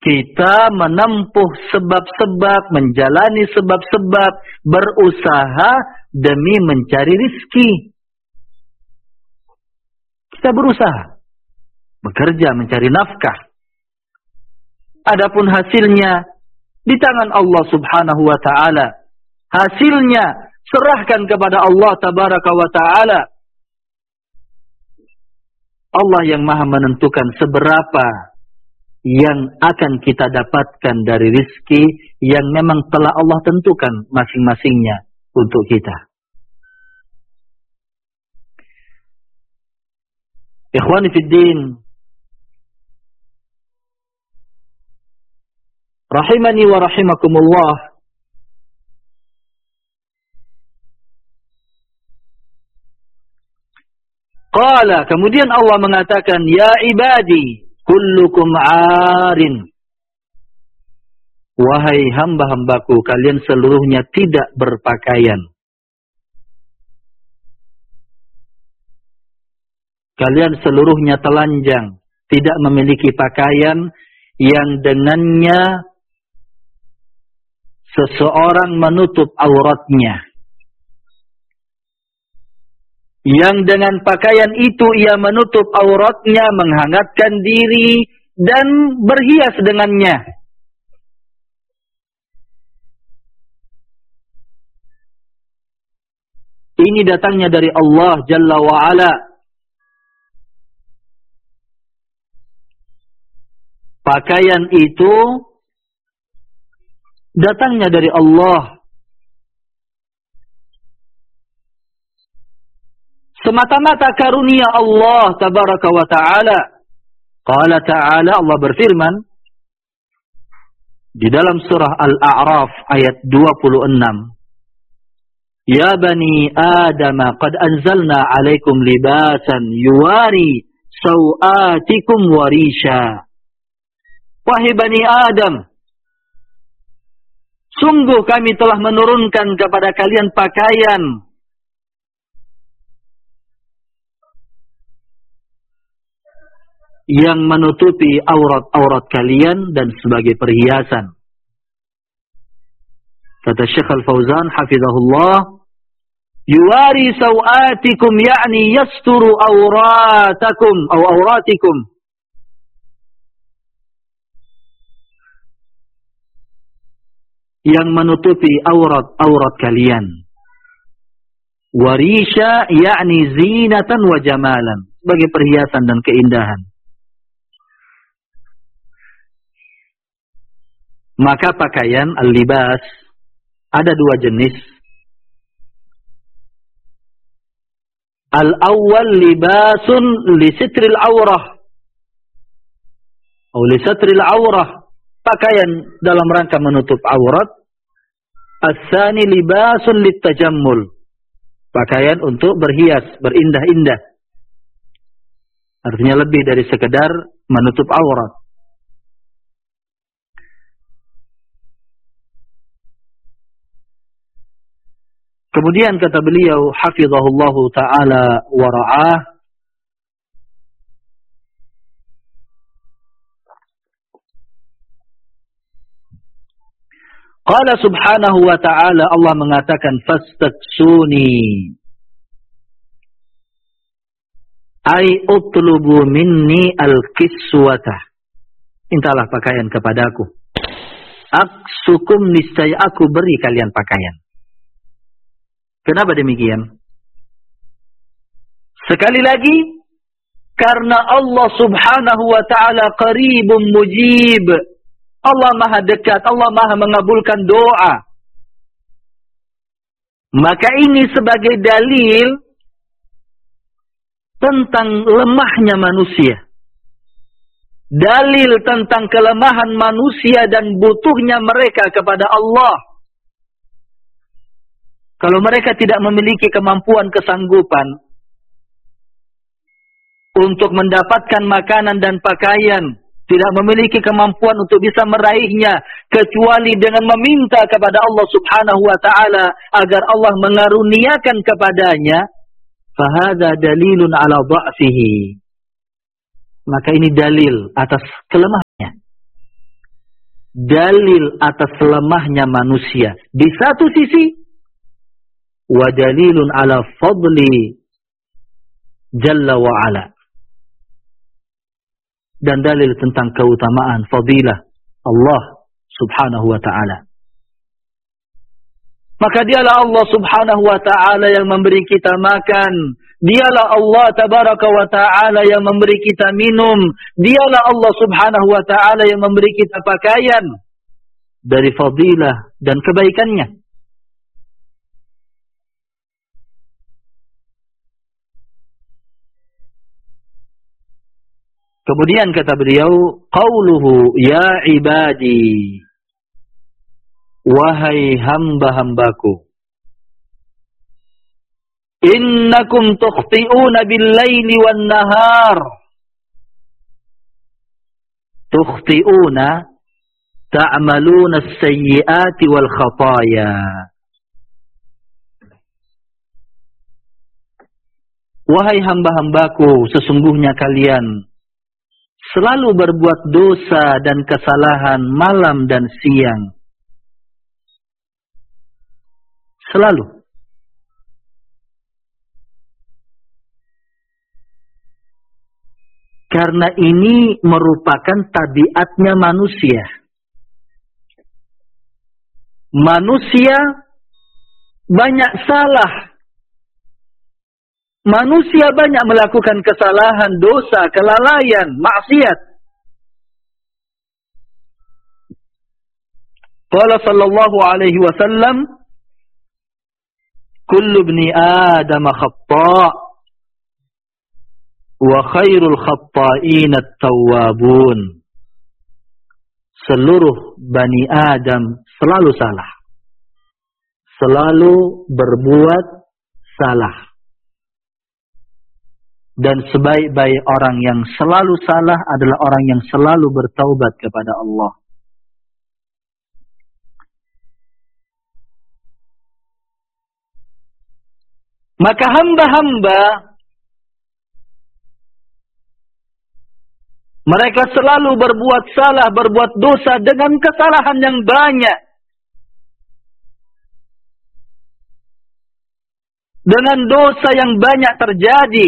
kita menempuh sebab-sebab, menjalani sebab-sebab, berusaha demi mencari rizki. Kita berusaha, bekerja, mencari nafkah. Adapun hasilnya di tangan Allah Subhanahu wa ta'ala. Hasilnya serahkan kepada Allah Tabaraka wa ta'ala. Allah yang maha menentukan seberapa yang akan kita dapatkan dari rizki yang memang telah Allah tentukan masing-masingnya untuk kita. Ikhwani fiddin, rahimani wa rahimakumullah. Qala, kemudian Allah mengatakan, ya ibadi, kullukum arin. Wahai hamba-hambaku, kalian seluruhnya tidak berpakaian. Kalian seluruhnya telanjang, tidak memiliki pakaian yang dengannya seseorang menutup auratnya. Yang dengan pakaian itu ia menutup auratnya, menghangatkan diri, dan berhias dengannya. Ini datangnya dari Allah Jalla wa'ala. Pakaian itu datangnya dari Allah. Semata-mata karunia Allah Tabaraka wa ta'ala. Qala ta'ala, Allah berfirman di dalam surah Al-A'raf ayat 26. Ya bani Adam, qad anzalna alaikum libasan yuwari sawatikum warisha. Wahai bani Adam, sungguh kami telah menurunkan kepada kalian pakaian yang menutupi aurat-aurat kalian dan sebagai perhiasan. Kata Syekh Al-Fauzan hafizahullah, yuwari sawatikum yakni yasturu auratakum atau auratikum. Yang menutupi aurat-aurat kalian. Warisha yakni zinatan wa jamalan, sebagai perhiasan dan keindahan. Maka pakaian al-libas ada dua jenis. Al-awwal libasun li sitril aurah atau li satril aurah, pakaian dalam rangka menutup aurat. As-tsani libasun litajammul, pakaian untuk berhias, berindah-indah. Artinya lebih dari sekedar menutup aurat. Kemudian kata beliau hafizahullahu ta'ala wa ra'ah, qala subhanahu wa ta'ala, Allah mengatakan fastaksuni ay utlubu minni al-kiswata, mintalah pakaian kepadaku, aksukum niscaya aku beri kalian pakaian. Kenapa demikian? Sekali lagi, karena Allah subhanahu wa ta'ala qaribun mujib. Allah maha dekat, Allah maha mengabulkan doa. Maka ini sebagai dalil tentang lemahnya manusia. Dalil tentang kelemahan manusia dan butuhnya mereka kepada Allah. Kalau mereka tidak memiliki kemampuan, kesanggupan untuk mendapatkan makanan dan pakaian, tidak memiliki kemampuan untuk bisa meraihnya, kecuali dengan meminta kepada Allah subhanahu wa ta'ala agar Allah mengaruniakan kepadanya, fahadha dalilun ala dha'fihi. Maka ini dalil atas kelemahannya. dalil atas lemahnya manusia di satu sisi, wa dalilun ala fadli jalla wa ala, dan dalil tentang keutamaan fadilah Allah subhanahu wa ta'ala. Maka dialah Allah subhanahu wa ta'ala yang memberi kita makan. Dialah Allah tabaraka wa ta'ala yang memberi kita minum. Dialah Allah subhanahu wa ta'ala yang memberi kita pakaian. Dari fadilah dan kebaikannya. Kemudian kata beliau, qauluhu ya ibadi, wahai hamba-hambaku, innakum tukhti'una bil-laili wan-nahar. Tukhti'una ta'maluna as-sayyi'ati wal-khataya. Wahai hamba-hambaku, sesungguhnya kalian selalu berbuat dosa dan kesalahan malam dan siang. Selalu. Karena ini merupakan tabiatnya manusia. Manusia banyak salah. Manusia banyak melakukan kesalahan, dosa, kelalaian, maksiat. Qala sallallahu alaihi wasallam, kullu ibni Adam khata' wa khairul khatta'in at-tawwabun. Seluruh Bani Adam selalu salah. Selalu berbuat salah. Dan sebaik-baik orang yang selalu salah adalah orang yang selalu bertaubat kepada Allah. Maka hamba-hamba mereka selalu berbuat salah, berbuat dosa dengan kesalahan yang banyak. Dengan dosa yang banyak terjadi.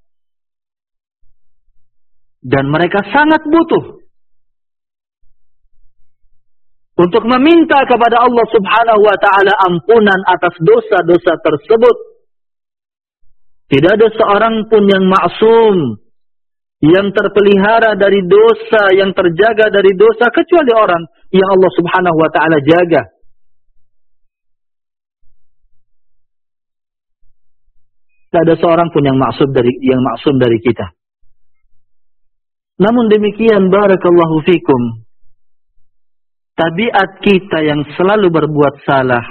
Dan mereka sangat butuh untuk meminta kepada Allah subhanahu wa ta'ala ampunan atas dosa-dosa tersebut. Tidak ada seorang pun yang maksum, yang terpelihara dari dosa, yang terjaga dari dosa, kecuali orang yang Allah subhanahu wa ta'ala jaga. Tidak ada seorang pun yang maksum dari kita. Namun demikian, barakallahu fikum, tabiat kita yang selalu berbuat salah,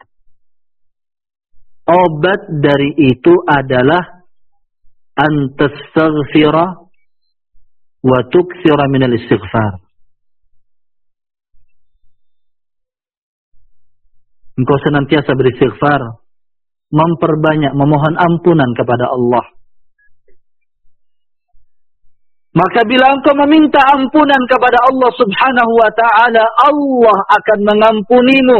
obat dari itu adalah antastaghfira wa tukthira minal istighfar. Engkau senantiasa beristighfar, memperbanyak memohon ampunan kepada Allah. Maka bila engkau meminta ampunan kepada Allah subhanahu wa ta'ala, Allah akan mengampunimu.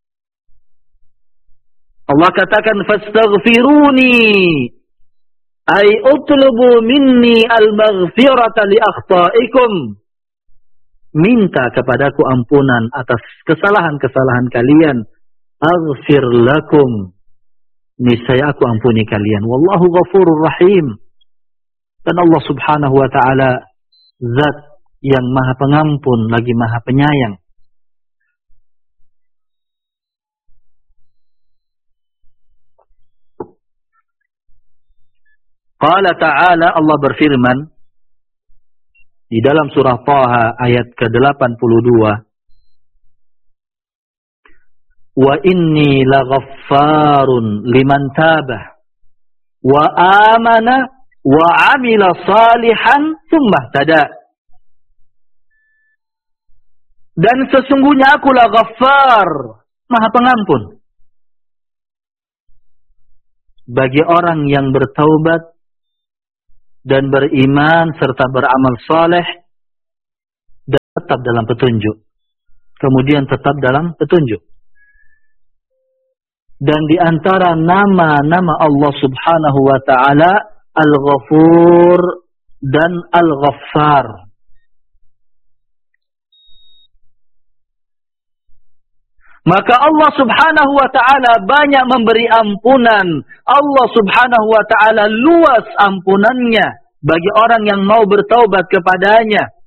Allah katakan, fastaghfiruni, ay utlubu minni al-maghfirata li akhtaikum. Minta kepadaku ampunan atas kesalahan-kesalahan kalian. Aghfir lakum, niscaya aku ampuni kalian. Wallahu ghafurur rahim. Dan Allah subhanahu wa ta'ala zat yang maha pengampun lagi maha penyayang. Qala ta'ala, Allah berfirman di dalam surah Taha ayat ke-82, wa inni laghaffarun liman tabah wa amana wa amila salihan tsumma tada. Dan sesungguhnya akulah Ghaffar, maha pengampun bagi orang yang bertaubat dan beriman serta beramal saleh dan tetap dalam petunjuk. kemudian tetap dalam petunjuk. Dan di antara nama-nama Allah Subhanahu wa taala Al-Ghafur dan Al-Ghaffar. Maka Allah Subhanahu wa taala banyak memberi ampunan. Allah Subhanahu wa taala luas ampunannya bagi orang yang mau bertaubat kepadanya.